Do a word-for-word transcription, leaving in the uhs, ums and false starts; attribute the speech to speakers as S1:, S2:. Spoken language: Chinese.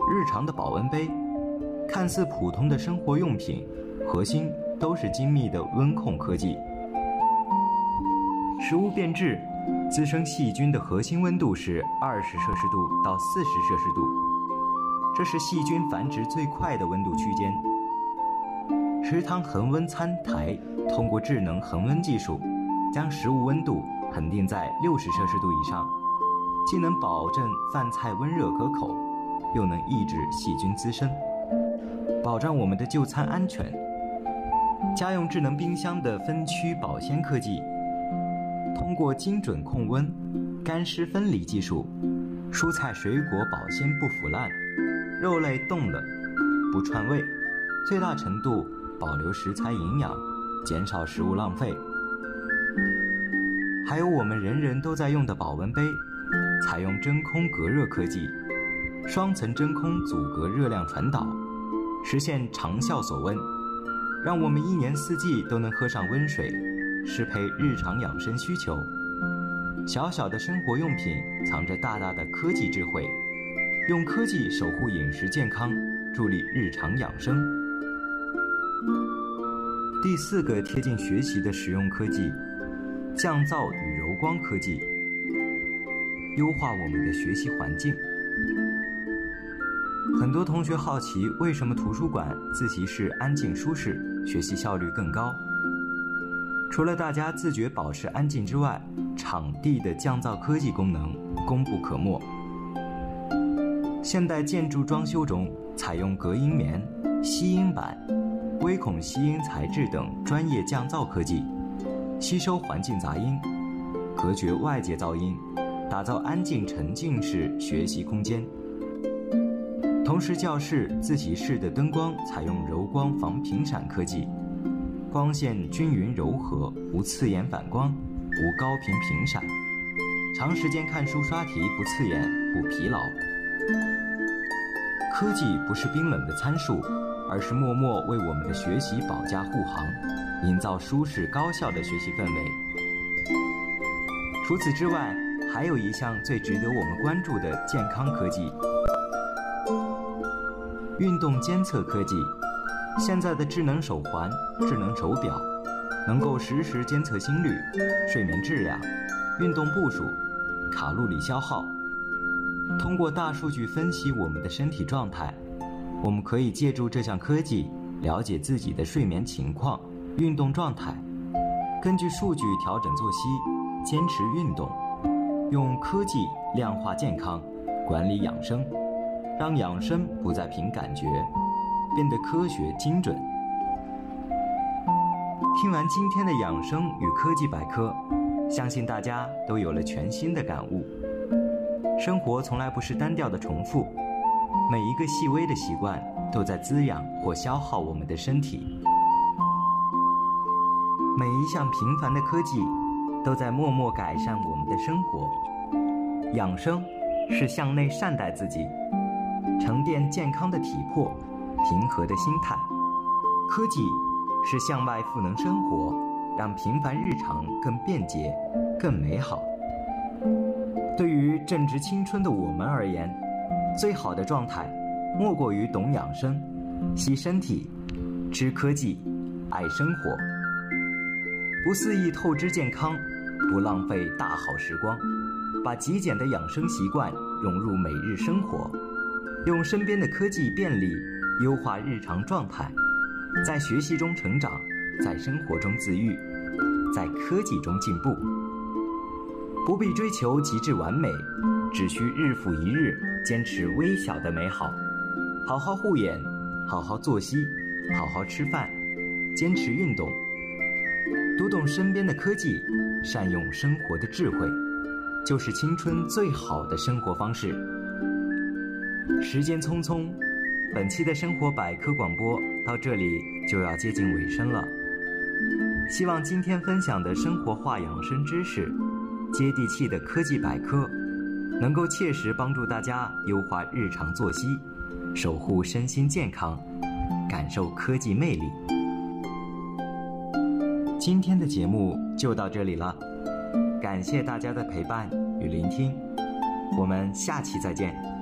S1: 日常的保温杯，看似普通的生活用品，核心都是精密的温控科技。食物变质，滋生细菌的核心温度是二十摄氏度到四十摄氏度，这是细菌繁殖最快的温度区间。食堂恒温餐台通过智能恒温技术，将食物温度恒定在六十摄氏度以上，既能保证饭菜温热可口，又能抑制细菌滋生，保障我们的就餐安全。家用智能冰箱的分区保鲜科技，通过精准控温、干湿分离技术，蔬菜水果保鲜不腐烂，肉类冻了不串味，最大程度保留食材营养，减少食物浪费。还有我们人人都在用的保温杯，采用真空隔热科技，双层真空阻隔热量传导，实现长效锁温，让我们一年四季都能喝上温水，适配日常养生需求。小小的生活用品藏着大大的科技智慧，用科技守护饮食健康，助力日常养生。第四个贴近学习的实用科技，降噪与柔光科技，优化我们的学习环境。很多同学好奇，为什么图书馆、自习室安静舒适，学习效率更高？除了大家自觉保持安静之外，场地的降噪科技功能功不可没。现代建筑装修中采用隔音棉、吸音板、微孔吸音材质等专业降噪科技，吸收环境杂音，隔绝外界噪音，打造安静沉浸式学习空间。同时，教室、自习室的灯光采用柔光防频闪科技，光线均匀柔和，无刺眼反光，无高频频闪，长时间看书刷题不刺眼不疲劳。科技不是冰冷的参数，而是默默为我们的学习保驾护航，营造舒适高效的学习氛围。除此之外，还有一项最值得我们关注的健康科技，运动监测科技。现在的智能手环、智能手表能够实时监测心率、睡眠质量、运动步数、卡路里消耗。通过大数据分析我们的身体状态，我们可以借助这项科技了解自己的睡眠情况、运动状态，根据数据调整作息，坚持运动，用科技量化健康，管理养生，让养生不再凭感觉，变得科学精准。听完今天的养生与科技百科，相信大家都有了全新的感悟。生活从来不是单调的重复，每一个细微的习惯都在滋养或消耗我们的身体，每一项平凡的科技都在默默改善我们的生活。养生是向内善待自己，沉淀健康的体魄，平和的心态；科技是向外赋能生活，让平凡日常更便捷、更美好。对于正值青春的我们而言，最好的状态莫过于懂养生、惜身体、知科技、爱生活，不肆意透支健康，不浪费大好时光，把极简的养生习惯融入每日生活，用身边的科技便利优化日常状态，在学习中成长，在生活中自愈，在科技中进步。不必追求极致完美，只需日复一日坚持微小的美好，好好护眼，好好作息，好好吃饭，坚持运动，读懂身边的科技，善用生活的智慧，就是青春最好的生活方式。时间匆匆，本期的生活百科广播到这里就要接近尾声了。希望今天分享的生活化养生知识，接地气的科技百科，能够切实帮助大家优化日常作息，守护身心健康，感受科技魅力。今天的节目就到这里了，感谢大家的陪伴与聆听，我们下期再见。